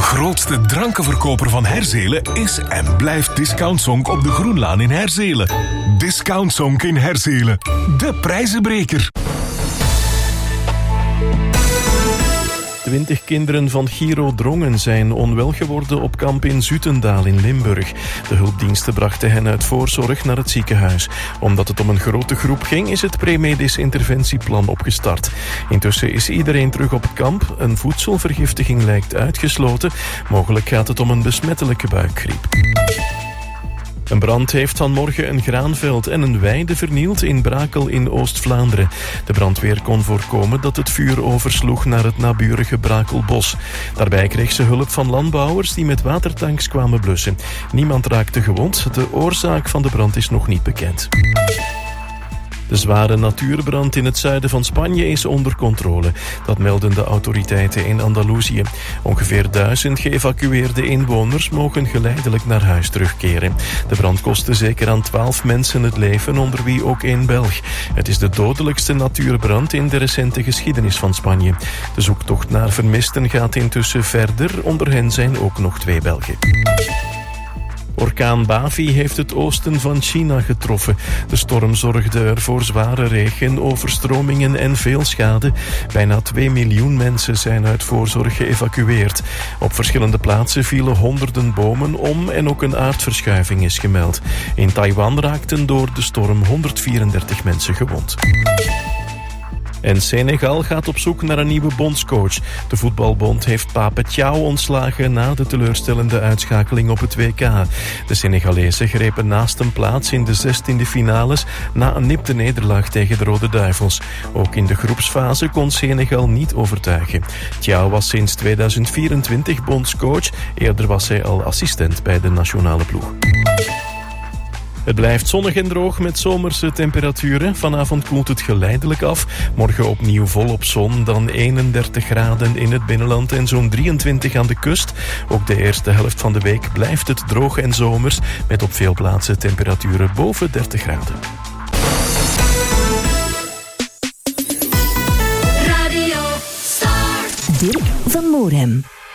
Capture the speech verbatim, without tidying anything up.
grootste drankenverkoper van Herzelen is en blijft Discount Zonk op de Groenlaan in Herzelen. Discount Zonk in Herzelen. De prijzenbreker. Twintig kinderen van Giro Drongen zijn onwel geworden op kamp in Zutendaal in Limburg. De hulpdiensten brachten hen uit voorzorg naar het ziekenhuis. Omdat het om een grote groep ging, is het premedisch interventieplan opgestart. Intussen is iedereen terug op het kamp. Een voedselvergiftiging lijkt uitgesloten. Mogelijk gaat het om een besmettelijke buikgriep. Een brand heeft vanmorgen een graanveld en een weide vernield in Brakel in Oost-Vlaanderen. De brandweer kon voorkomen dat het vuur oversloeg naar het naburige Brakelbos. Daarbij kreeg ze hulp van landbouwers die met watertanks kwamen blussen. Niemand raakte gewond. De oorzaak van de brand is nog niet bekend. De zware natuurbrand in het zuiden van Spanje is onder controle. Dat melden de autoriteiten in Andalusië. Ongeveer duizend geëvacueerde inwoners mogen geleidelijk naar huis terugkeren. De brand kostte zeker aan twaalf mensen het leven, onder wie ook één Belg. Het is de dodelijkste natuurbrand in de recente geschiedenis van Spanje. De zoektocht naar vermisten gaat intussen verder. Onder hen zijn ook nog twee Belgen. Orkaan Bavi heeft het oosten van China getroffen. De storm zorgde er voor zware regen, overstromingen en veel schade. Bijna twee miljoen mensen zijn uit voorzorg geëvacueerd. Op verschillende plaatsen vielen honderden bomen om en ook een aardverschuiving is gemeld. In Taiwan raakten door de storm honderdvierendertig mensen gewond. En Senegal gaat op zoek naar een nieuwe bondscoach. De voetbalbond heeft Pape Thiaw ontslagen na de teleurstellende uitschakeling op het W K. De Senegalezen grepen naast een plaats in de zestiende finales na een nipte nederlaag tegen de Rode Duivels. Ook in de groepsfase kon Senegal niet overtuigen. Thiaw was sinds tweeduizend vierentwintig bondscoach. Eerder was hij al assistent bij de nationale ploeg. Het blijft zonnig en droog met zomerse temperaturen. Vanavond koelt het geleidelijk af. Morgen opnieuw volop zon, dan eenendertig graden in het binnenland en zo'n drieëntwintig aan de kust. Ook de eerste helft van de week blijft het droog en zomers, met op veel plaatsen temperaturen boven dertig graden. Radio Star. Dirk van Moorhem.